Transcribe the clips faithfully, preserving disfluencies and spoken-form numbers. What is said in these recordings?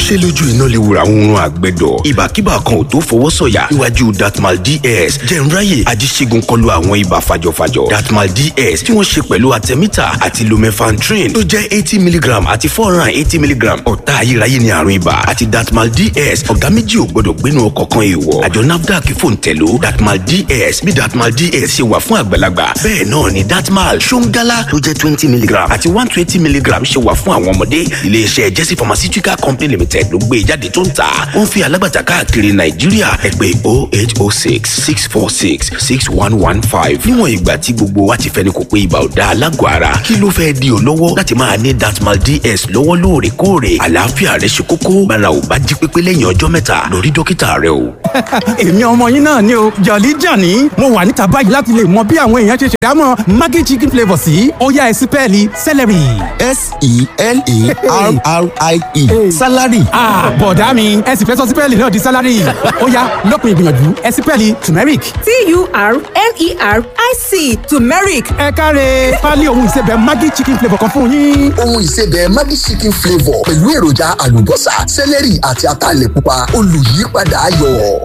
iṣẹ́ lójú iná lè wura oorun àgbẹ̀dọ̀. ìbàkíbà kan ò tó fọwọ́ sọ̀yà níwájú Datmal D S. jẹ̀nráyè ajíṣègùn kọlu àwọn ibà fàjọfàjọ. Datmal D S tí wọ́n ṣe pẹ̀lú artemita àti lumefantrine tó jẹ́ eighty milligram àti four hundred and eighty milligram. ọ̀tá ayérayé ni àrùn ibà àti Datmal D S. ọ̀gá méjì ò gbọdọ̀ gbénu ọkọ̀ kan èèwọ̀. àjọ NAFDAC fòǹtẹ̀lú Datmal D S. bí Datmal D S ṣe wà fún àgbàlagbà bẹ́ẹ̀ náà ni Datmal ṣóńgálá tó jẹ́ twenty milligram àti one twenty milligram ṣe wà fún àwọn ọmọdé. iléeṣẹ́ Jesse Pharmaceutical Company Limited ló gbé jáde tó ń tà. ó ń fi alágbàtà káàkiri Nàìjíríà. ẹ pè oh eight oh six six four six six one one five. níwọ̀n ìgbà tí gbogbo wa ti fẹ́ni kò pé ibà ò dáa lágọ̀ọ́ ara kí ló fẹ́ di ọ́ lọ́wọ́ láti máa ní Datmal D S lọ́wọ́ lóòrèkóòrè. àlàáfíà rẹ ṣe kókó. bára ò bá jí pépé lẹ́yìn ọjọ́ mẹ́ta lọ rí dókítà rẹ o. èmi ọmọ yín náà ni o Jolly Johnny mo wà níta báyìí láti lè mọ bí àwọn èèyàn ṣe ṣèdámọ̀ Maggi chicken flavour sí. ó yá ẹ sí pẹ́ẹ́lí celery. S E L A R R I E salary. ah bọ̀dá mi ẹ sì fẹ́ sọ sípẹ́ẹ̀lì náà di salary. ó yá lópin ìgbìyànjú ẹ sípẹ́ẹ̀lì turmeric. T U R M E R I C turmeric. ẹ káre pálí ohun ìsebẹ̀ Maggi chicken flavour kan fún yín. ohun ìsebẹ̀ Maggi chicken flavour pẹ̀lú èròjà àlùbọ́sà celery àti ataalẹ̀ pupa olùyípadà ayọ̀.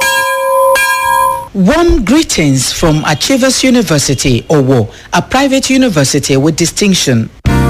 Warm greetings from Achievers University, Owo, a private university with distinction.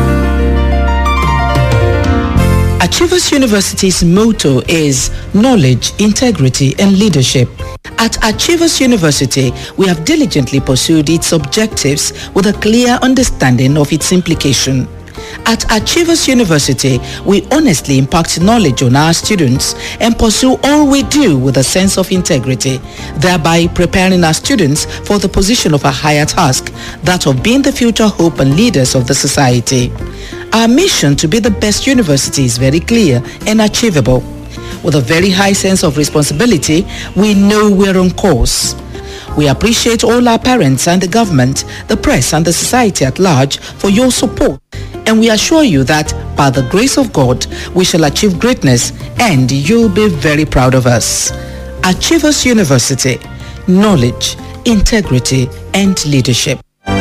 Achievers University's motto is knowledge, integrity, and leadership. At Achievers University, we have diligently pursued its objectives with a clear understanding of its implication. At Achievers University, we honestly impact knowledge on our students and pursue all we do with a sense of integrity, thereby preparing our students for the position of a higher task, that of being the future hope and leaders of the society. Our mission to be the best university is very clear and achievable. With a very high sense of responsibility, we know we're on course. We appreciate all our parents and the government, the press and the society at large for your support. And we assure you that by the grace of God, we shall achieve greatness and you'll be very proud of us. Achievers University, knowledge, integrity, and leadership.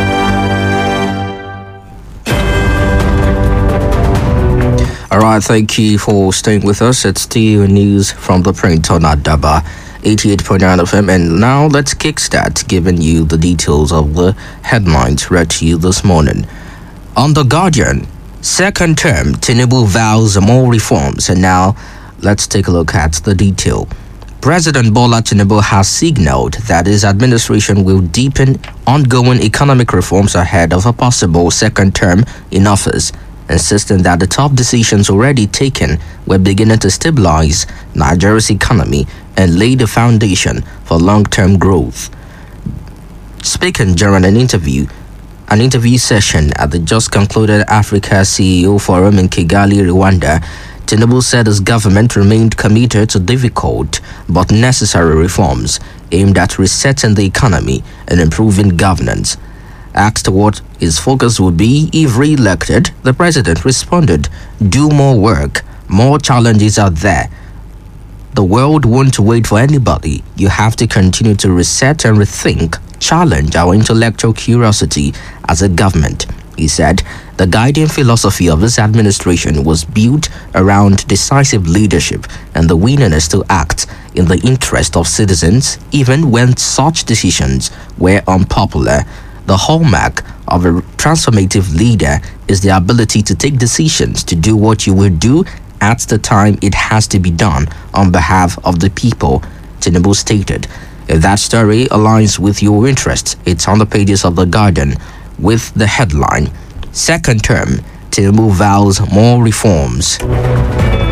All right, thank you for staying with us. It's still news from the print on Adaba eighty-eight point nine F M. And now let's kickstart giving you the details of the headlines read to you this morning. On The Guardian, second term, Tinubu vows more reforms. And now let's take a look at the detail. President Bola Tinubu has signaled that his administration will deepen ongoing economic reforms ahead of a possible second term in office, insisting that the tough decisions already taken were beginning to stabilize Nigeria's economy and lay the foundation for long-term growth. Speaking during an interview, an interview session at the just concluded Africa C E O Forum in Kigali, Rwanda, Tinubu said his government remained committed to difficult but necessary reforms aimed at resetting the economy and improving governance. Asked what his focus would be if re-elected, the president responded, "Do more work. More challenges are there. The world won't wait for anybody. You have to continue to reset and rethink, challenge our intellectual curiosity as a government." He said the guiding philosophy of this administration was built around decisive leadership and the willingness to act in the interest of citizens, even when such decisions were unpopular. The hallmark of a transformative leader is the ability to take decisions to do what you will do at the time it has to be done on behalf of the people, Tinubu stated. If that story aligns with your interests, it's on the pages of The Guardian with the headline, "Second term, Tinubu vows more reforms."